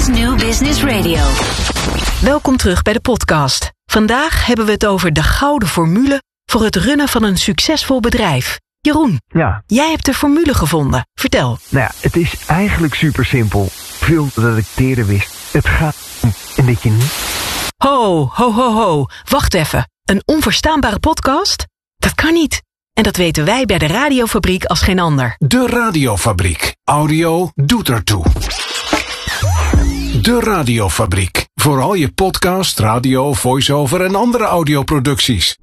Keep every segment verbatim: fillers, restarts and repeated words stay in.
is New Business Radio. Welkom terug bij de podcast. Vandaag hebben we het over de gouden formule voor het runnen van een succesvol bedrijf. Jeroen, ja. Jij hebt de formule gevonden. Vertel. Nou ja, het is eigenlijk super simpel. Veel dat ik eerder wist. Het gaat om en dat je niet... Ho, ho, ho, ho. Wacht even. Een onverstaanbare podcast? Dat kan niet. En dat weten wij bij de Radiofabriek als geen ander. De Radiofabriek. Audio doet ertoe. De Radiofabriek. Voor al je podcast, radio, voice-over en andere audioproducties.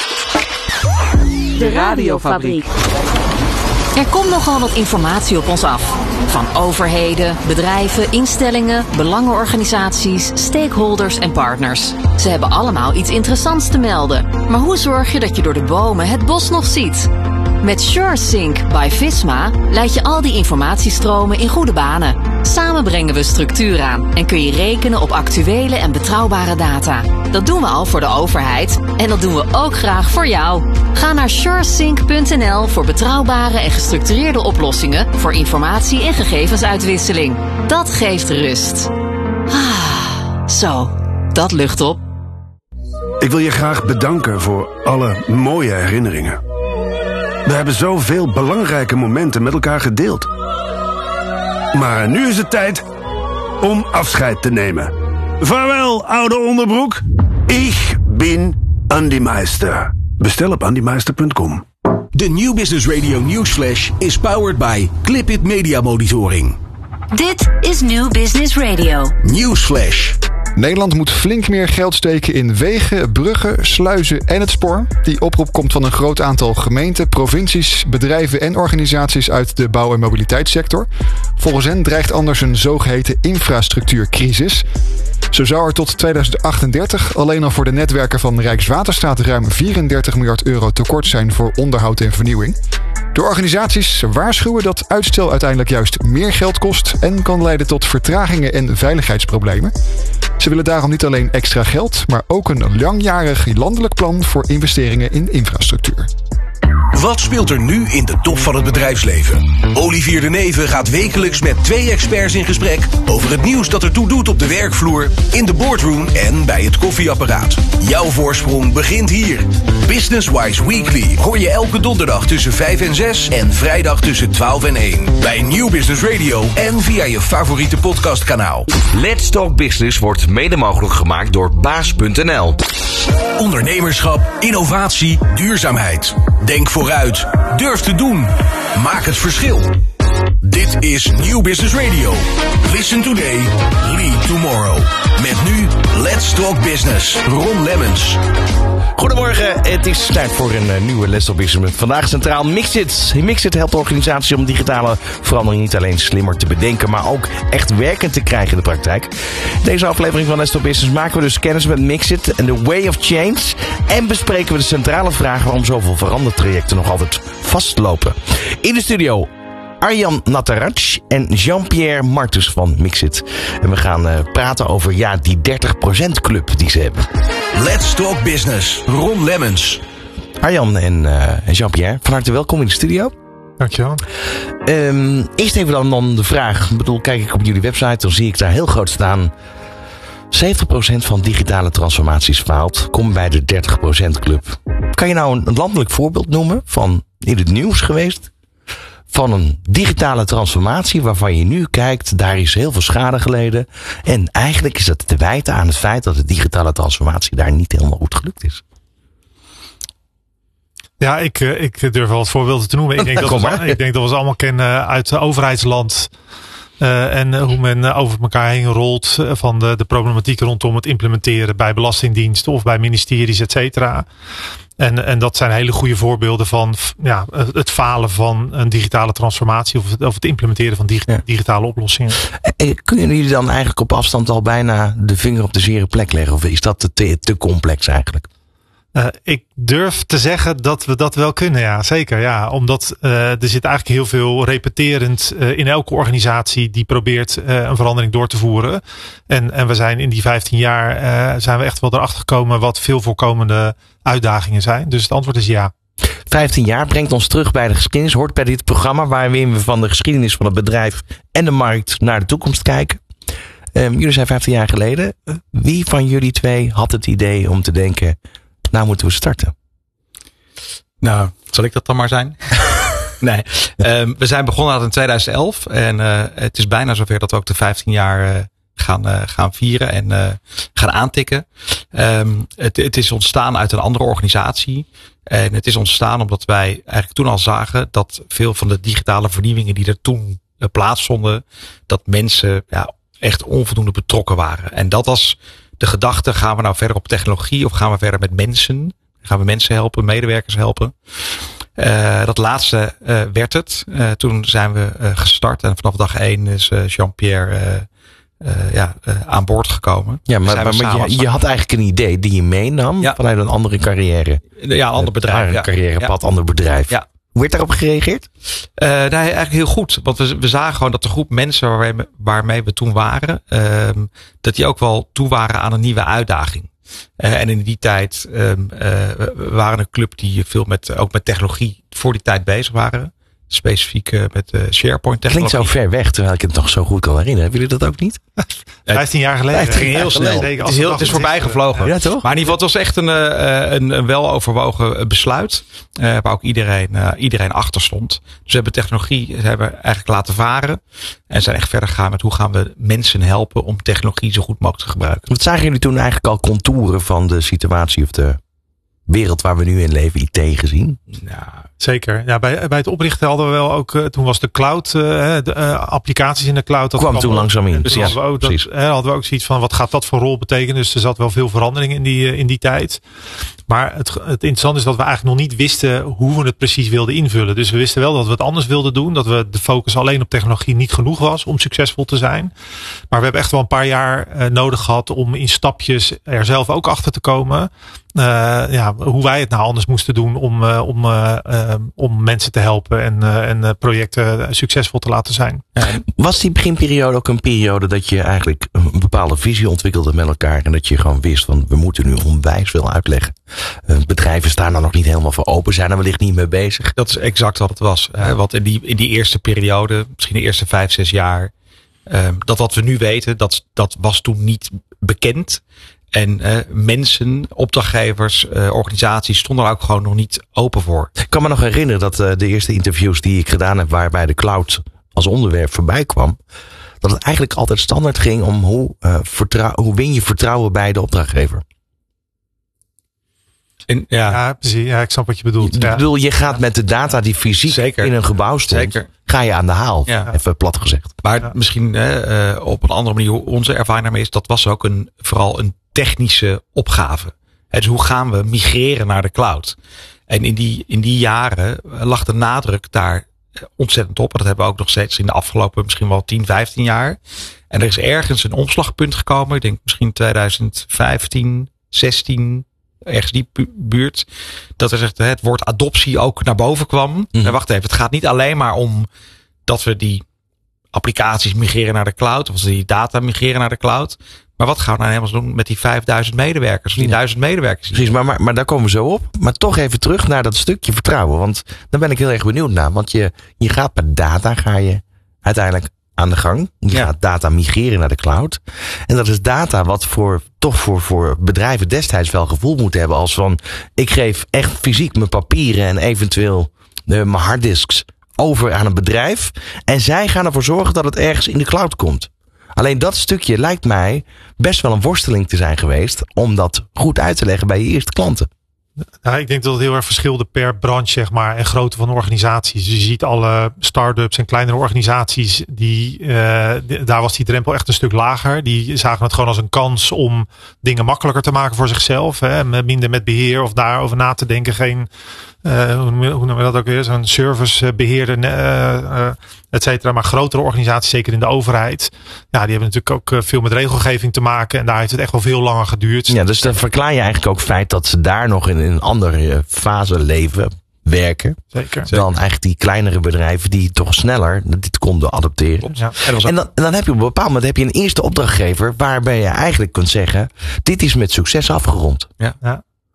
De Radiofabriek. Er komt nogal wat informatie op ons af. Van overheden, bedrijven, instellingen, belangenorganisaties, stakeholders en partners. Ze hebben allemaal iets interessants te melden. Maar hoe zorg je dat je door de bomen het bos nog ziet? Met SureSync by Visma leid je al die informatiestromen in goede banen. Samen brengen we structuur aan en kun je rekenen op actuele en betrouwbare data. Dat doen we al voor de overheid en dat doen we ook graag voor jou. Ga naar suresync punt n l voor betrouwbare en gestructureerde oplossingen voor informatie- en gegevensuitwisseling. Dat geeft rust. Ah, zo, dat lucht op. Ik wil je graag bedanken voor alle mooie herinneringen. We hebben zoveel belangrijke momenten met elkaar gedeeld. Maar nu is het tijd om afscheid te nemen. Vaarwel, oude onderbroek. Ik ben Andy Meister. Bestel op andy meister punt com. De New Business Radio Newsflash is powered by Clipit Media Monitoring. Dit is New Business Radio. Newsflash. Nederland moet flink meer geld steken in wegen, bruggen, sluizen en het spoor. Die oproep komt van een groot aantal gemeenten, provincies, bedrijven en organisaties uit de bouw- en mobiliteitssector. Volgens hen dreigt anders een zogeheten infrastructuurcrisis. Zo zou er tot tweeduizend achtendertig alleen al voor de netwerken van Rijkswaterstaat ruim vierendertig miljard euro tekort zijn voor onderhoud en vernieuwing. De organisaties waarschuwen dat uitstel uiteindelijk juist meer geld kost en kan leiden tot vertragingen en veiligheidsproblemen. Ze willen daarom niet alleen extra geld, maar ook een langjarig landelijk plan voor investeringen in infrastructuur. Wat speelt er nu in de top van het bedrijfsleven? Olivier de Neve gaat wekelijks met twee experts in gesprek over het nieuws dat ertoe doet op de werkvloer, in de boardroom en bij het koffieapparaat. Jouw voorsprong begint hier. Businesswise Weekly hoor je elke donderdag tussen vijf en zes en vrijdag tussen twaalf en één. Bij New Business Radio en via je favoriete podcastkanaal. Let's Talk Business wordt mede mogelijk gemaakt door baas punt n l. Ondernemerschap, innovatie, duurzaamheid. Denk vooruit. Durf te doen. Maak het verschil. Dit is New Business Radio. Listen today, lead tomorrow. Met nu Let's Talk Business. Ron Lemmens. Goedemorgen, het is tijd voor een uh, nieuwe Let's Talk Business. Met vandaag centraal Mixit. Mixit helpt organisaties om digitale verandering niet alleen slimmer te bedenken, maar ook echt werkend te krijgen in de praktijk. Deze aflevering van Let's Talk Business maken we dus kennis met Mixit en the way of change. En bespreken we de centrale vraag waarom zoveel verandertrajecten nog altijd vastlopen. In de studio Arjan Nataraj en Jean-Pierre Martens van Mixit. En we gaan uh, praten over ja, die dertig procent club die ze hebben. Let's Talk Business. Ron Lemmens. Arjan en, uh, en Jean-Pierre, van harte welkom in de studio. Dankjewel. Um, eerst even dan, dan de vraag. Ik bedoel, kijk ik op jullie website, dan zie ik daar heel groot staan. zeventig procent van digitale transformaties faalt. Kom bij de dertig procent club. Kan je nou een landelijk voorbeeld noemen van in het nieuws geweest? Van een digitale transformatie waarvan je nu kijkt, daar is heel veel schade geleden. En eigenlijk is dat te wijten aan het feit dat de digitale transformatie daar niet helemaal goed gelukt is. Ja, ik, ik durf wel wat voorbeelden te noemen. Ik denk, dat we, ik denk dat we ze allemaal kennen uit overheidsland. Uh, en hoe men over elkaar heen rolt van de, de problematiek rondom het implementeren bij belastingdiensten of bij ministeries, et cetera. En, en dat zijn hele goede voorbeelden van ja, het falen van een digitale transformatie of het, of het implementeren van dig, ja. digitale oplossingen. En kunnen jullie dan eigenlijk op afstand al bijna de vinger op de zere plek leggen? Of is dat te, te complex eigenlijk? Uh, ik durf te zeggen dat we dat wel kunnen, ja, zeker. Ja, omdat uh, er zit eigenlijk heel veel repeterend uh, in elke organisatie die probeert uh, een verandering door te voeren. En, en we zijn in die vijftien jaar uh, zijn we echt wel erachter gekomen wat veel voorkomende uitdagingen zijn. Dus het antwoord is ja. vijftien jaar brengt ons terug bij de geschiedenis. Hoort bij dit programma waarin we van de geschiedenis van het bedrijf en de markt naar de toekomst kijken. Um, jullie zijn vijftien jaar geleden. Wie van jullie twee had het idee om te denken, nou moeten we starten? Nou, zal ik dat dan maar zijn? Nee, um, we zijn begonnen in tweeduizend elf. En uh, het is bijna zover dat we ook de vijftien jaar uh, gaan, uh, gaan vieren en uh, gaan aantikken. Um, het, het is ontstaan uit een andere organisatie. En het is ontstaan omdat wij eigenlijk toen al zagen dat veel van de digitale vernieuwingen die er toen uh, plaatsvonden, dat mensen ja, echt onvoldoende betrokken waren. En dat was de gedachte, gaan we nou verder op technologie of gaan we verder met mensen? Gaan we mensen helpen, medewerkers helpen? Uh, dat laatste uh, werd het. Uh, toen zijn we uh, gestart en vanaf dag één is uh, Jean-Pierre uh, uh, ja, uh, aan boord gekomen. Ja, maar, maar, maar je, je had eigenlijk een idee die je meenam ja. vanuit een andere carrière. Ja, een ander bedrijf. Een ja. carrièrepad, ja. ander bedrijf. Ja. Hoe werd daarop gereageerd? Uh, nee, eigenlijk heel goed. Want we, we zagen gewoon dat de groep mensen waarmee we, waarmee we toen waren, uh, dat die ook wel toe waren aan een nieuwe uitdaging. Uh, en in die tijd um, uh, we waren een club die veel met, ook met technologie voor die tijd bezig waren. Specifiek uh, met uh, SharePoint technologie. Klinkt zo ver weg, terwijl ik het nog zo goed kan herinneren. Hebben jullie dat ook niet? Vijftien jaar geleden. Het ging heel snel. Het is, heel, het is voorbij gevlogen. Ja, toch? Maar in ieder geval, het was echt een, een, een weloverwogen besluit. Uh, waar ook iedereen, uh, iedereen achter stond. Dus we hebben technologie we hebben eigenlijk laten varen. En zijn echt verder gegaan met hoe gaan we mensen helpen om technologie zo goed mogelijk te gebruiken. Wat zagen jullie toen eigenlijk al contouren van de situatie of de wereld waar we nu in leven, I T gezien? Ja, zeker. Ja, bij, bij het oprichten hadden we wel ook, uh, toen was de cloud, uh, de uh, applicaties in de cloud. Dat kwam, kwam toen ook, langzaam in. Dus ja, hadden, we ook, dat, uh, hadden we ook zoiets van, wat gaat dat voor rol betekenen? Dus er zat wel veel verandering in die, uh, in die tijd. Maar het, het interessante is dat we eigenlijk nog niet wisten hoe we het precies wilden invullen. Dus we wisten wel dat we het anders wilden doen. Dat we de focus alleen op technologie niet genoeg was om succesvol te zijn. Maar we hebben echt wel een paar jaar uh, nodig gehad om in stapjes er zelf ook achter te komen. Uh, ja, hoe wij het nou anders moesten doen om, uh, om, uh, uh, om mensen te helpen en, uh, en uh, projecten succesvol te laten zijn. Ja. Was die beginperiode ook een periode dat je eigenlijk een bepaalde visie ontwikkelde met elkaar en dat je gewoon wist van we moeten nu onwijs veel uitleggen? Uh, bedrijven staan daar nog niet helemaal voor open, zijn er wellicht niet mee bezig. Dat is exact wat het was. Hè? Want in die, in die eerste periode, misschien de eerste vijf, zes jaar, uh, dat wat we nu weten, dat, dat was toen niet bekend. En uh, mensen, opdrachtgevers, uh, organisaties stonden er ook gewoon nog niet open voor. Ik kan me nog herinneren dat uh, de eerste interviews die ik gedaan heb waarbij de cloud als onderwerp voorbij kwam, dat het eigenlijk altijd standaard ging om hoe, uh, vertrouw, hoe win je vertrouwen bij de opdrachtgever. En, ja. ja, precies. Ja, ik snap wat je bedoelt. Ik ja. bedoel, je gaat met de data die fysiek Zeker. in een gebouw stond, Zeker. ga je aan de haal. Ja. Even plat gezegd. Maar ja. misschien uh, op een andere manier, onze ervaring daarmee is, dat was ook een, vooral een technische opgave. Dus hoe gaan we migreren naar de cloud? En in die, in die jaren lag de nadruk daar ontzettend op. En dat hebben we ook nog steeds in de afgelopen misschien wel tien, vijftien jaar. En er is ergens een omslagpunt gekomen. Ik denk misschien twintig vijftien, zestien, ergens die buurt. Dat er zegt, het woord adoptie ook naar boven kwam. Mm-hmm. En wacht even, het gaat niet alleen maar om dat we die applicaties migreren naar de cloud. Of die data migreren naar de cloud. Maar wat gaan we nou helemaal doen met die vijfduizend medewerkers? Of die ja. duizend medewerkers? Precies, maar, maar, maar daar komen we zo op. Maar toch even terug naar dat stukje vertrouwen. Want daar ben ik heel erg benieuwd naar. Want je, je gaat met data, ga je uiteindelijk aan de gang. Je ja. gaat data migreren naar de cloud. En dat is data wat voor, toch voor, voor bedrijven destijds wel gevoel moet hebben. Als van, ik geef echt fysiek mijn papieren en eventueel uh, mijn harddisks over aan een bedrijf. En zij gaan ervoor zorgen dat het ergens in de cloud komt. Alleen dat stukje lijkt mij best wel een worsteling te zijn geweest om dat goed uit te leggen bij je eerste klanten. Ja, ik denk dat het heel erg verschilde per branche, zeg maar, en grootte van organisaties. Dus je ziet alle start-ups en kleinere organisaties, die, uh, daar was die drempel echt een stuk lager. Die zagen het gewoon als een kans om dingen makkelijker te maken voor zichzelf. Hè, minder met beheer of daarover na te denken. Geen, uh, hoe noemen we dat ook weer? Zo'n servicebeheerder, uh, uh, et cetera. Maar grotere organisaties, zeker in de overheid, ja, die hebben natuurlijk ook veel met regelgeving te maken. En daar heeft het echt wel veel langer geduurd. Ja, dus dan verklaar je eigenlijk ook het feit dat ze daar nog in een andere fase leven, werken. Zeker. Dan eigenlijk die kleinere bedrijven die toch sneller dit konden adopteren. Ja. En, dan, en dan heb je op een bepaald moment heb je een eerste opdrachtgever waarbij je eigenlijk kunt zeggen, dit is met succes afgerond. Ja. Ja.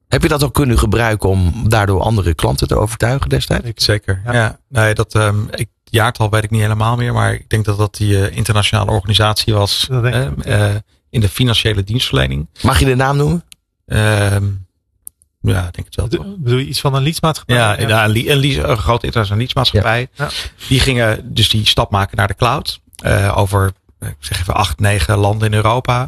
Heb je dat ook kunnen gebruiken om daardoor andere klanten te overtuigen destijds? Zeker. Ja, ja nee, dat um, ik, jaartal weet ik niet helemaal meer, maar ik denk dat dat die uh, internationale organisatie was uh, uh, in de financiële dienstverlening. Mag je de naam noemen? Uh, ja, ik denk het wel. De, bedoel je iets van een leadsmaatschappij? Ja, ja. ja een, een, een grote internationale leadsmaatschappij. Ja. Ja. Die gingen dus die stap maken naar de cloud uh, over. Ik zeg even acht, negen landen in Europa.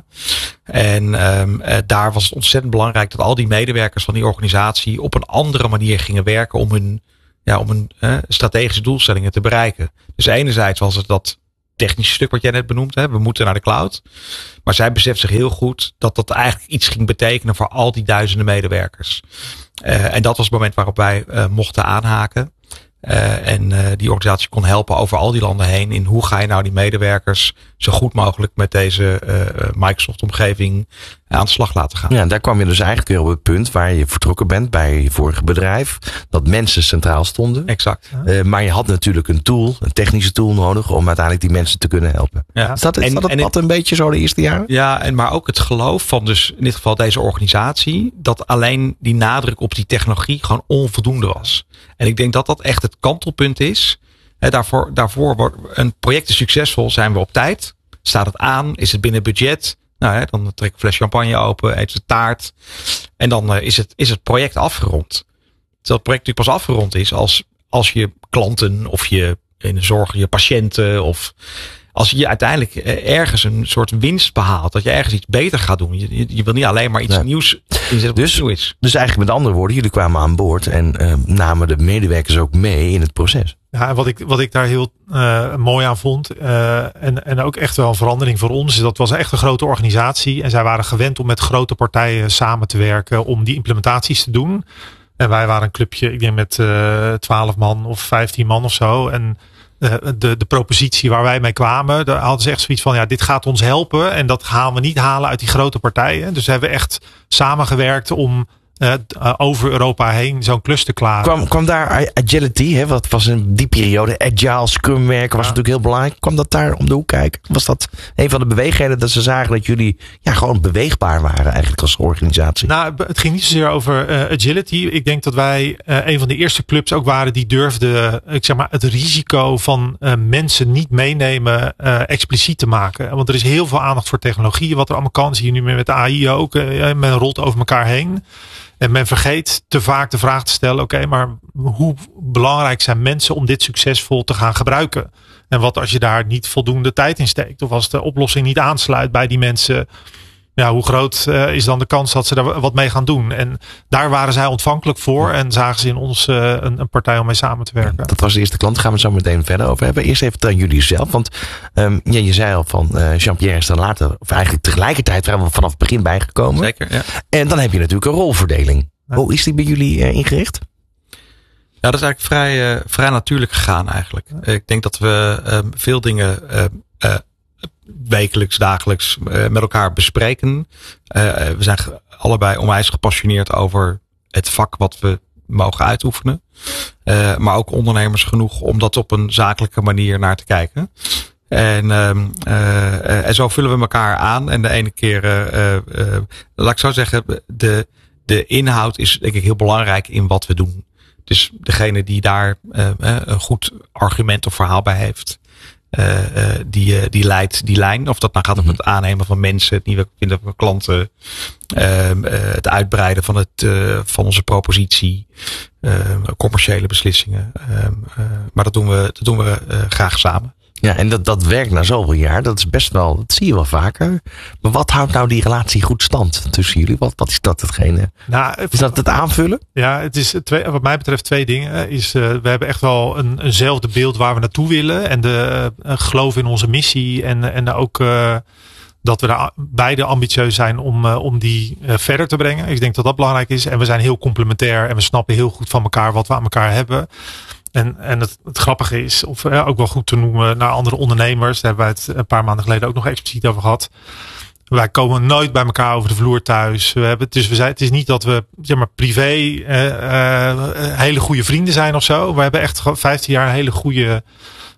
En um, uh, daar was het ontzettend belangrijk dat al die medewerkers van die organisatie op een andere manier gingen werken om hun, ja, om hun uh, strategische doelstellingen te bereiken. Dus enerzijds was het dat technische stuk wat jij net benoemd hebt. We moeten naar de cloud. Maar zij beseft zich heel goed dat dat eigenlijk iets ging betekenen voor al die duizenden medewerkers. Uh, en dat was het moment waarop wij uh, mochten aanhaken. Uh, en uh, die organisatie kon helpen over al die landen heen in hoe ga je nou die medewerkers zo goed mogelijk met deze uh, Microsoft omgeving aan de slag laten gaan. Ja, daar kwam je dus eigenlijk weer op het punt waar je vertrokken bent bij je vorige bedrijf. Dat mensen centraal stonden. Exact. Uh, maar je had natuurlijk een tool, een technische tool nodig om uiteindelijk die mensen te kunnen helpen. Ja. Is dat, is en, dat het pad een beetje zo de eerste jaren? Ja, en maar ook het geloof van dus in dit geval deze organisatie dat alleen die nadruk op die technologie gewoon onvoldoende was. En ik denk dat dat echt het kantelpunt is. He, daarvoor, daarvoor wordt een project is succesvol, zijn we op tijd. Staat het aan? Is het binnen budget? Nou, he, dan trek ik een fles champagne open, eet ze taart. En dan uh, is, het, is het project afgerond. Terwijl het project natuurlijk pas afgerond is als, als je klanten of je in de zorg je patiënten of als je uiteindelijk ergens een soort winst behaalt, dat je ergens iets beter gaat doen. Je, je wil niet alleen maar iets nee. nieuws inzetten dus, wat nieuw is. Dus eigenlijk met andere woorden, jullie kwamen aan boord en uh, namen de medewerkers ook mee in het proces. Ja, en wat ik, wat ik daar heel uh, mooi aan vond uh, en, en ook echt wel een verandering voor ons, is dat was echt een grote organisatie en zij waren gewend om met grote partijen samen te werken om die implementaties te doen. En wij waren een clubje, ik denk met twaalf uh, man of vijftien man of zo. En uh, de, de propositie waar wij mee kwamen, daar hadden ze echt zoiets van, ja, dit gaat ons helpen. En dat gaan we niet halen uit die grote partijen. Dus we hebben echt samengewerkt om uh, over Europa heen zo'n klus te klaren. Kwam, kwam daar agility, hè, wat was in die periode, agile, scrum werken was ja. natuurlijk heel belangrijk. Kwam dat daar om de hoek kijken? Was dat een van de beweegredenen dat ze zagen dat jullie ja, gewoon beweegbaar waren eigenlijk als organisatie? Nou, het ging niet zozeer over uh, agility. Ik denk dat wij uh, een van de eerste clubs ook waren die durfden, ik zeg maar, het risico van uh, mensen niet meenemen uh, expliciet te maken. Want er is heel veel aandacht voor technologie, wat er allemaal kan. Zie je nu meer met de A I ook. Uh, men rolt over elkaar heen. En men vergeet te vaak de vraag te stellen, oké, okay, maar hoe belangrijk zijn mensen om dit succesvol te gaan gebruiken? En wat als je daar niet voldoende tijd in steekt? Of als de oplossing niet aansluit bij die mensen, ja, hoe groot uh, is dan de kans dat ze daar wat mee gaan doen? En daar waren zij ontvankelijk voor en zagen ze in ons uh, een, een partij om mee samen te werken. Dat was de eerste klant, daar gaan we zo meteen verder over hebben. Eerst even aan jullie zelf, want um, ja, je zei al van uh, Jean-Pierre is dan later, of eigenlijk tegelijkertijd vanaf het begin bijgekomen. Zeker, ja. En dan heb je natuurlijk een rolverdeling. Ja. Hoe is die bij jullie uh, ingericht? Ja, dat is eigenlijk vrij, uh, vrij natuurlijk gegaan eigenlijk. Ja. Ik denk dat we uh, veel dingen uh, uh, wekelijks, dagelijks uh, met elkaar bespreken. Uh, we zijn ge- allebei onwijs gepassioneerd over het vak wat we mogen uitoefenen. Uh, maar ook ondernemers genoeg om dat op een zakelijke manier naar te kijken. En, uh, uh, en zo vullen we elkaar aan. En de ene keer, uh, uh, laat ik zo zeggen, de, de inhoud is denk ik heel belangrijk in wat we doen. Dus degene die daar uh, een goed argument of verhaal bij heeft, Uh, uh, die, uh, die leidt die lijn. Of dat nou gaat om het aannemen van mensen, het nieuwe vinden van klanten, uh, uh, het uitbreiden van, het, uh, van onze propositie, uh, commerciële beslissingen. Uh, uh, maar dat doen we, dat doen we uh, graag samen. Ja, en dat, dat werkt na zoveel jaar. Dat is best wel, dat zie je wel vaker. Maar wat houdt nou die relatie goed stand tussen jullie? Wat, wat is dat hetgene? Nou, is dat het aanvullen? Ja, het is twee, wat mij betreft twee dingen. Is, uh, we hebben echt wel een, eenzelfde beeld waar we naartoe willen. En de uh, geloof in onze missie. En, en ook uh, dat we daar beide ambitieus zijn om, uh, om die uh, verder te brengen. Ik denk dat dat belangrijk is. En we zijn heel complementair. En we snappen heel goed van elkaar wat we aan elkaar hebben. En, en het, het grappige is, of ja, ook wel goed te noemen naar andere ondernemers. Daar hebben we het een paar maanden geleden ook nog expliciet over gehad. Wij komen nooit bij elkaar over de vloer thuis. We hebben, dus we zijn, het is niet dat we zeg maar, privé uh, uh, hele goede vrienden zijn of zo. We hebben echt vijftien jaar een hele goede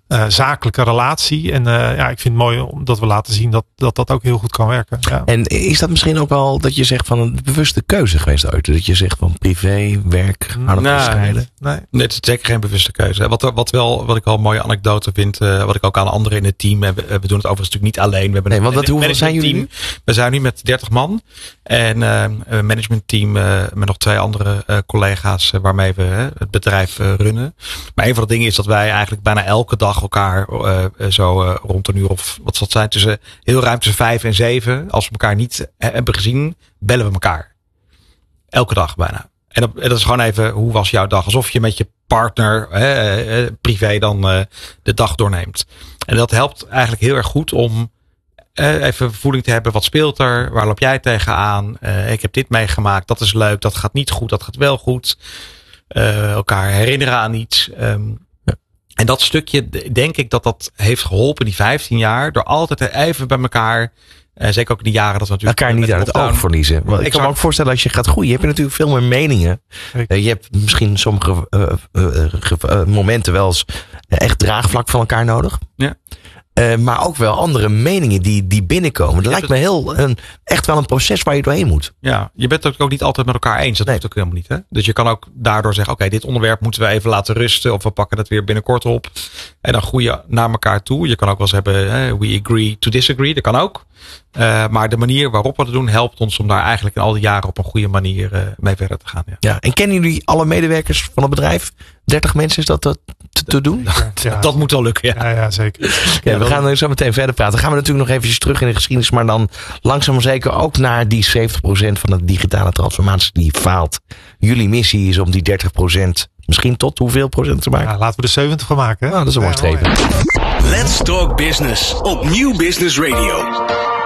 uh, zakelijke relatie. En uh, ja, ik vind het mooi omdat we laten zien dat dat, dat ook heel goed kan werken. Ja. En is dat misschien ook wel dat je zegt van een bewuste keuze geweest ooit? Dat je zegt van privé, werk, hard nee, gescheiden? Nee, nee, het is zeker geen bewuste keuze. Wat, wat, wel, wat ik wel een mooie anekdote vind, uh, wat ik ook aan anderen in het team heb. We doen het overigens natuurlijk niet alleen. We hebben nee, een, want wat, een, hoeveel zijn jullie nu? We zijn nu met dertig man. En uh, een managementteam uh, met nog twee andere uh, collega's uh, waarmee we uh, het bedrijf uh, runnen. Maar een van de dingen is dat wij eigenlijk bijna elke dag elkaar uh, zo uh, rond een uur of wat zal het zijn, tussen heel ruim tussen vijf en zeven. Als we elkaar niet uh, hebben gezien, bellen we elkaar. Elke dag bijna. En dat, dat is gewoon even, hoe was jouw dag? Alsof je met je partner uh, uh, privé dan uh, de dag doorneemt. En dat helpt eigenlijk heel erg goed om Uh, even voeling te hebben. Wat speelt er? Waar loop jij tegenaan? Uh, ik heb dit meegemaakt. Dat is leuk. Dat gaat niet goed. Dat gaat wel goed. Uh, elkaar herinneren aan iets. Um, ja. En dat stukje, denk ik dat dat heeft geholpen die vijftien jaar. Door altijd even bij elkaar. Uh, zeker ook in die jaren dat we natuurlijk elkaar niet uit het oog verliezen. Want ik kan me ook voorstellen als je gaat groeien. Heb je natuurlijk veel meer meningen. Uh, je hebt misschien sommige uh, uh, uh, momenten wel eens echt draagvlak van elkaar nodig. Ja. Uh, maar ook wel andere meningen die, die binnenkomen. Dat lijkt me heel een, echt wel een proces waar je doorheen moet. Ja, je bent het ook niet altijd met elkaar eens. Dat nee. hoeft ook helemaal niet. Hè? Dus je kan ook daardoor zeggen, oké, okay, dit onderwerp moeten we even laten rusten. Of we pakken het weer binnenkort op. En dan groeien naar elkaar toe. Je kan ook wel eens hebben, hè, we agree to disagree. Dat kan ook. Uh, maar de manier waarop we dat doen helpt ons om daar eigenlijk in al die jaren op een goede manier uh, mee verder te gaan. Ja. Ja, en kennen jullie alle medewerkers van het bedrijf? dertig mensen, is dat te, te, te doen? Ja. Dat moet wel lukken, ja. Ja, ja zeker. Ja, we gaan er zo meteen verder praten. Dan gaan we natuurlijk nog eventjes terug in de geschiedenis. Maar dan langzaam maar zeker ook naar die zeventig procent van de digitale transformatie die faalt. Jullie missie is om die dertig procent misschien tot hoeveel procent te maken? Ja, laten we er zeventig van maken. Hè? Nou, dat is een mooi streven. Let's Talk Business op Nieuw Business Radio.